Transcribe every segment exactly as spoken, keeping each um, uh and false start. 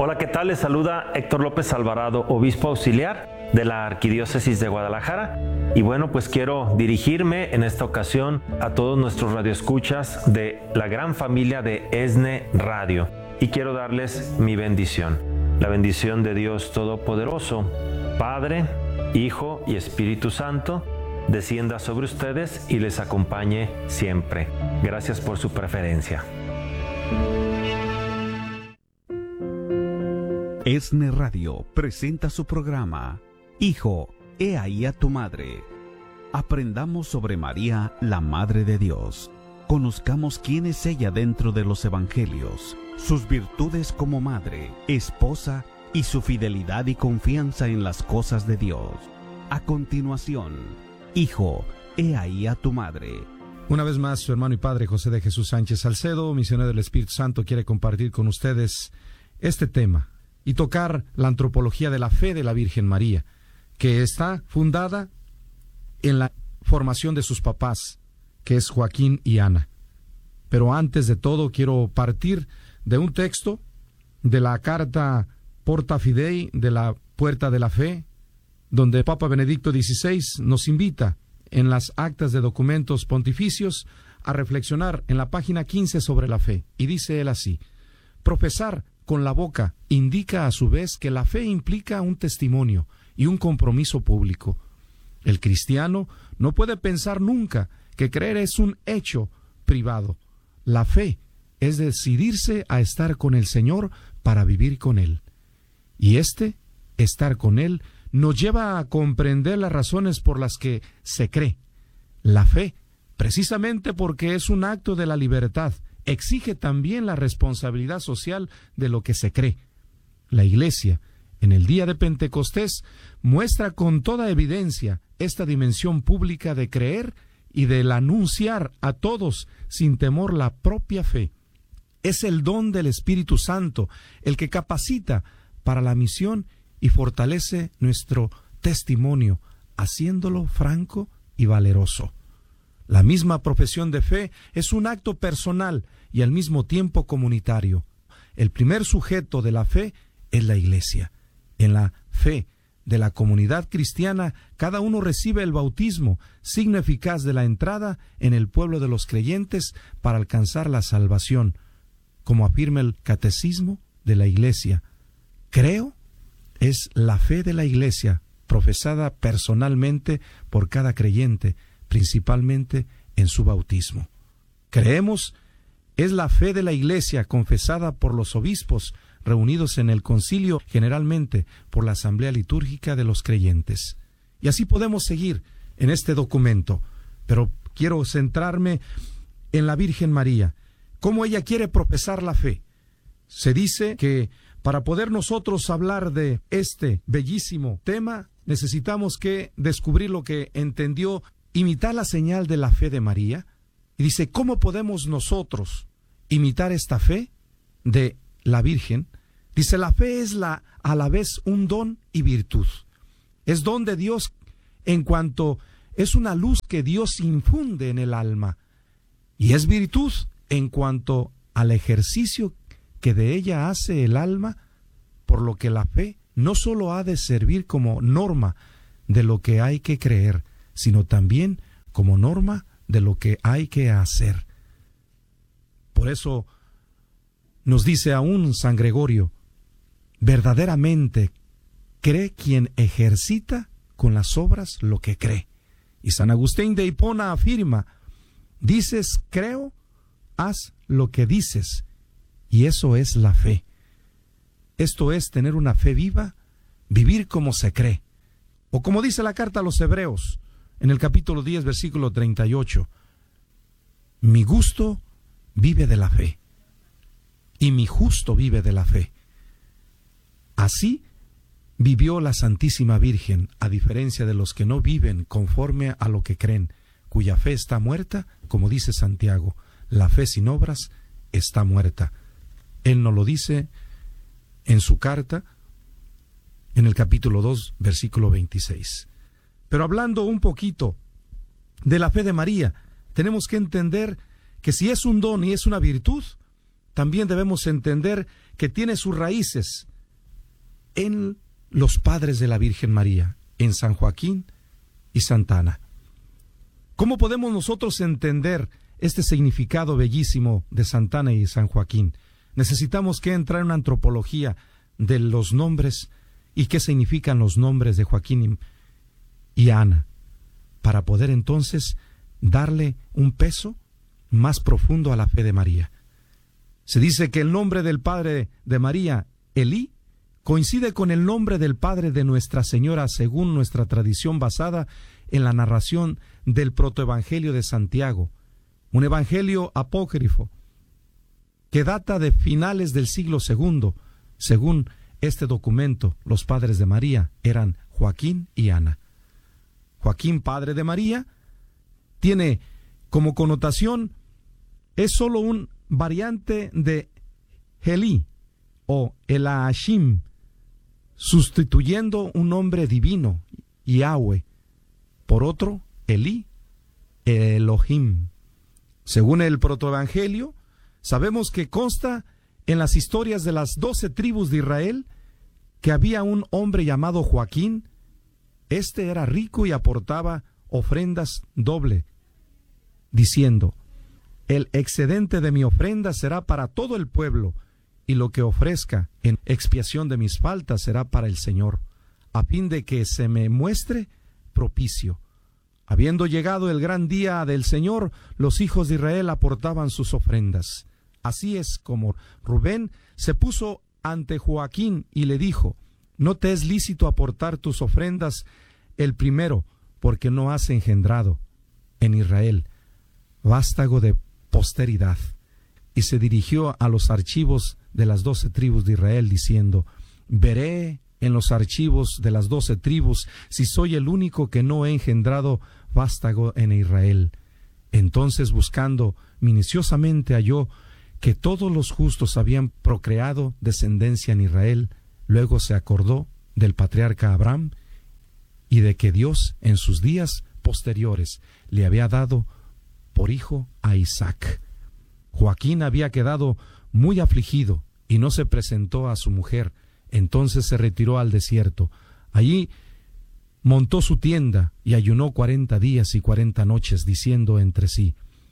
Hola, ¿qué tal? Les saluda Héctor López Alvarado, obispo auxiliar de la Arquidiócesis de Guadalajara. Y bueno, pues quiero dirigirme en esta ocasión a todos nuestros radioescuchas de la gran familia de ESNE Radio. Y quiero darles mi bendición. La bendición de Dios Todopoderoso, Padre, Hijo y Espíritu Santo, descienda sobre ustedes y les acompañe siempre. Gracias por su preferencia. ESNE Radio presenta su programa Hijo, he ahí a tu madre. Aprendamos sobre María, la Madre de Dios. Conozcamos quién es ella dentro de los evangelios, sus virtudes como madre, esposa y su fidelidad y confianza en las cosas de Dios. A continuación, Hijo, he ahí a tu madre. Una vez más, su hermano y padre José de Jesús Sánchez Salcedo, misionero del Espíritu Santo, quiere compartir con ustedes este tema y tocar la antropología de la fe de la Virgen María, que está fundada en la formación de sus papás, que es Joaquín y Ana. Pero antes de todo quiero partir de un texto de la carta Porta Fidei, de la Puerta de la Fe, donde Papa Benedicto dieciséis nos invita en las actas de documentos pontificios a reflexionar en la página quince sobre la fe. Y dice él así: profesar con la boca indica a su vez que la fe implica un testimonio y un compromiso público. El cristiano no puede pensar nunca que creer es un hecho privado. La fe es decidirse a estar con el Señor para vivir con Él. Y este, estar con Él, nos lleva a comprender las razones por las que se cree. La fe, precisamente porque es un acto de la libertad, exige también la responsabilidad social de lo que se cree. La Iglesia, en el día de Pentecostés, muestra con toda evidencia esta dimensión pública de creer y del anunciar a todos sin temor la propia fe. Es el don del Espíritu Santo el que capacita para la misión y fortalece nuestro testimonio, haciéndolo franco y valeroso. La misma profesión de fe es un acto personal y al mismo tiempo comunitario. El primer sujeto de la fe es la Iglesia. En la fe de la comunidad cristiana, cada uno recibe el bautismo, signo eficaz de la entrada en el pueblo de los creyentes para alcanzar la salvación, como afirma el Catecismo de la Iglesia. Creo es la fe de la Iglesia, profesada personalmente por cada creyente, principalmente en su bautismo. Creemos es la fe de la Iglesia confesada por los obispos reunidos en el concilio, generalmente por la asamblea litúrgica de los creyentes. Y así podemos seguir en este documento, pero quiero centrarme en la Virgen María, cómo ella quiere profesar la fe. Se dice que para poder nosotros hablar de este bellísimo tema, necesitamos que descubrir lo que entendió, imitar la señal de la fe de María. Y dice, ¿cómo podemos nosotros imitar esta fe de la Virgen? Dice, la fe es la, a la vez un don y virtud. Es don de Dios en cuanto es una luz que Dios infunde en el alma. Y es virtud en cuanto al ejercicio que de ella hace el alma, por lo que la fe no solo ha de servir como norma de lo que hay que creer, sino también como norma de lo que hay que hacer. Por eso nos dice aún San Gregorio, verdaderamente cree quien ejercita con las obras lo que cree. Y San Agustín de Hipona afirma, dices creo, haz lo que dices, y eso es la fe. Esto es tener una fe viva, vivir como se cree. O como dice la carta a los Hebreos, en el capítulo diez, versículo treinta y ocho, mi gusto vive de la fe, y mi justo vive de la fe. Así vivió la Santísima Virgen, a diferencia de los que no viven conforme a lo que creen, cuya fe está muerta, como dice Santiago, la fe sin obras está muerta. Él nos lo dice en su carta, en el capítulo dos, versículo veintiséis. Pero hablando un poquito de la fe de María, tenemos que entender que si es un don y es una virtud, también debemos entender que tiene sus raíces en los padres de la Virgen María, en San Joaquín y Santa Ana. ¿Cómo podemos nosotros entender este significado bellísimo de Santa Ana y San Joaquín? Necesitamos que entrar en una antropología de los nombres y qué significan los nombres de Joaquín y Ana, para poder entonces darle un peso más profundo a la fe de María. Se dice que el nombre del padre de María, Elí, coincide con el nombre del padre de Nuestra Señora según nuestra tradición basada en la narración del protoevangelio de Santiago, un evangelio apócrifo que data de finales del siglo segundo. Según este documento, los padres de María eran Joaquín y Ana. Joaquín, padre de María, tiene como connotación, es solo un variante de Elí o Elahashim, sustituyendo un nombre divino, Yahweh, por otro, Elí, Elohim. Según el protoevangelio, sabemos que consta en las historias de las doce tribus de Israel que había un hombre llamado Joaquín. Este era rico y aportaba ofrendas doble, diciendo: el excedente de mi ofrenda será para todo el pueblo, y lo que ofrezca en expiación de mis faltas será para el Señor, a fin de que se me muestre propicio. Habiendo llegado el gran día del Señor, los hijos de Israel aportaban sus ofrendas. Así es como Rubén se puso ante Joaquín y le dijo: no te es lícito aportar tus ofrendas el primero, porque no has engendrado en Israel vástago de posteridad. Y se dirigió a los archivos de las doce tribus de Israel, diciendo: veré en los archivos de las doce tribus si soy el único que no he engendrado vástago en Israel. Entonces, buscando minuciosamente, halló que todos los justos habían procreado descendencia en Israel. Luego se acordó del patriarca Abraham y de que Dios en sus días posteriores le había dado por hijo a Isaac. Joaquín había quedado muy afligido y no se presentó a su mujer. Entonces se retiró al desierto. Allí montó su tienda y ayunó cuarenta días y cuarenta noches, diciendo entre sí: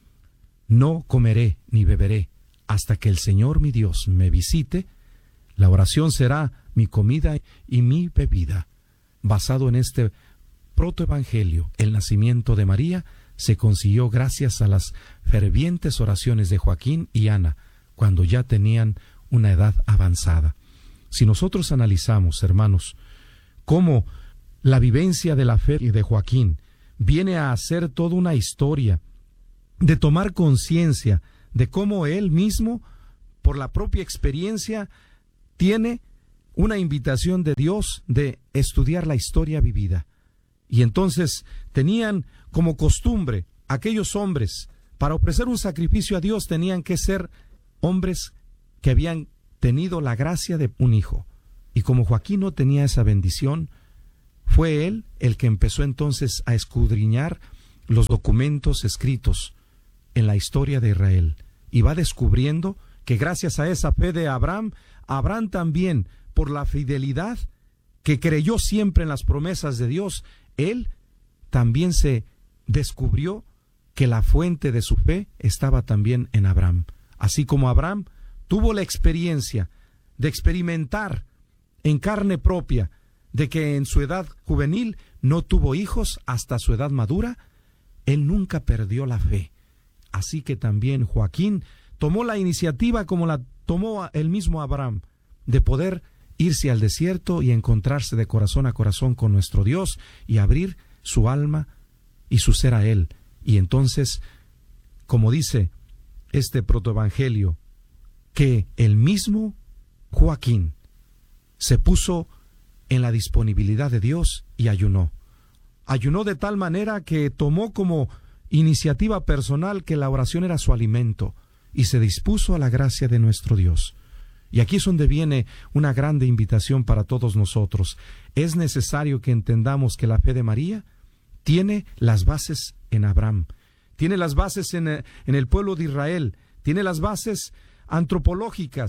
no comeré ni beberé hasta que el Señor mi Dios me visite. La oración será mi comida y mi bebida. Basado en este protoevangelio, el nacimiento de María se consiguió gracias a las fervientes oraciones de Joaquín y Ana, cuando ya tenían una edad avanzada. Si nosotros analizamos, hermanos, cómo la vivencia de la fe de Joaquín viene a ser toda una historia de tomar conciencia de cómo él mismo, por la propia experiencia, tiene una invitación de Dios de estudiar la historia vivida. Y entonces tenían como costumbre aquellos hombres, para ofrecer un sacrificio a Dios, tenían que ser hombres que habían tenido la gracia de un hijo. Y como Joaquín no tenía esa bendición, fue él el que empezó entonces a escudriñar los documentos escritos en la historia de Israel. Y va descubriendo que gracias a esa fe de Abraham, Abraham también, por la fidelidad que creyó siempre en las promesas de Dios, él también se descubrió que la fuente de su fe estaba también en Abraham. Así como Abraham tuvo la experiencia de experimentar en carne propia de que en su edad juvenil no tuvo hijos hasta su edad madura, él nunca perdió la fe. Así que también Joaquín tomó la iniciativa, como la tomó el mismo Abraham, de poder irse al desierto y encontrarse de corazón a corazón con nuestro Dios y abrir su alma y su ser a Él. Y entonces, como dice este protoevangelio, que el mismo Joaquín se puso en la disponibilidad de Dios y ayunó. Ayunó de tal manera que tomó como iniciativa personal que la oración era su alimento y se dispuso a la gracia de nuestro Dios. Y aquí es donde viene una grande invitación para todos nosotros. Es necesario que entendamos que la fe de María tiene las bases en Abraham, tiene las bases en, en el pueblo de Israel, tiene las bases antropológicas,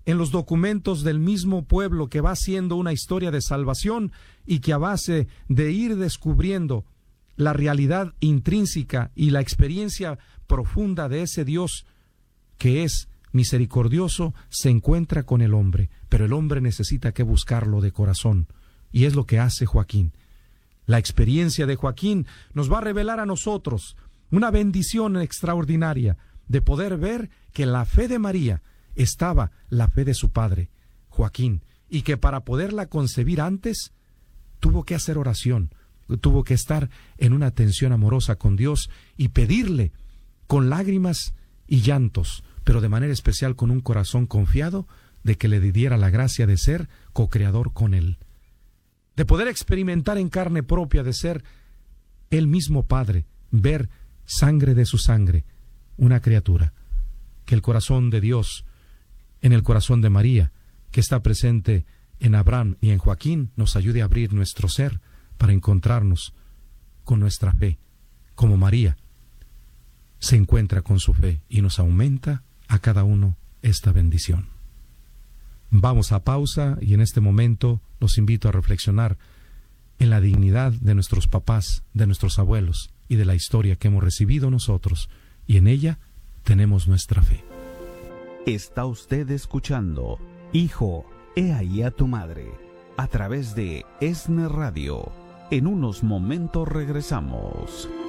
en los documentos del mismo pueblo que va haciendo una historia de salvación y que a base de ir descubriendo la realidad intrínseca y la experiencia profunda de ese Dios que es misericordioso, se encuentra con el hombre, pero el hombre necesita que buscarlo de corazón, y es lo que hace Joaquín. La experiencia de Joaquín nos va a revelar a nosotros una bendición extraordinaria de poder ver que en la fe de María estaba la fe de su padre, Joaquín, y que para poderla concebir antes tuvo que hacer oración, tuvo que estar en una atención amorosa con Dios y pedirle con lágrimas y llantos, pero de manera especial con un corazón confiado de que le diera la gracia de ser co-creador con él, de poder experimentar en carne propia de ser el mismo Padre, ver sangre de su sangre, una criatura, que el corazón de Dios, en el corazón de María, que está presente en Abraham y en Joaquín, nos ayude a abrir nuestro ser para encontrarnos con nuestra fe, como María se encuentra con su fe y nos aumenta a cada uno esta bendición. Vamos a pausa y en este momento los invito a reflexionar en la dignidad de nuestros papás, de nuestros abuelos y de la historia que hemos recibido nosotros, y en ella tenemos nuestra fe. Está usted escuchando Hijo, he ahí a tu madre, a través de ESNE Radio. En unos momentos regresamos.